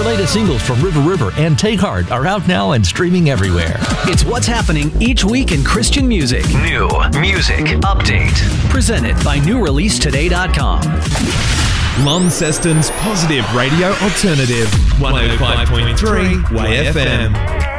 latest singles from River and Take Heart are out now and streaming everywhere. It's what's happening each week in Christian music. New Music Update. Presented by NewReleaseToday.com. Launceston's positive radio alternative, 105.3 Way FM.